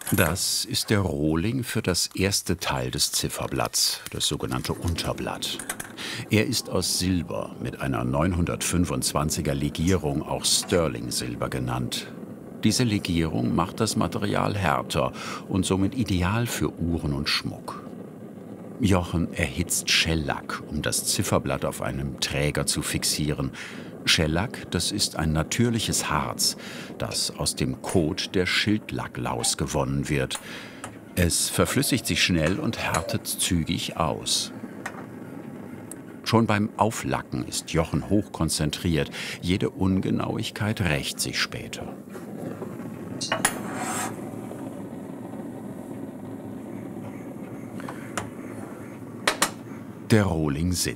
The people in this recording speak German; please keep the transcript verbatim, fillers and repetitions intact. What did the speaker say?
Das ist der Rohling für das erste Teil des Zifferblatts, das sogenannte Unterblatt. Er ist aus Silber mit einer neunhundertfünfundzwanziger Legierung, auch Sterling-Silber genannt. Diese Legierung macht das Material härter und somit ideal für Uhren und Schmuck. Jochen erhitzt Schellack, um das Zifferblatt auf einem Träger zu fixieren. Schellack, das ist ein natürliches Harz, das aus dem Kot der Schildlacklaus gewonnen wird. Es verflüssigt sich schnell und härtet zügig aus. Schon beim Auflacken ist Jochen hochkonzentriert. Jede Ungenauigkeit rächt sich später. Der Rohling sitzt.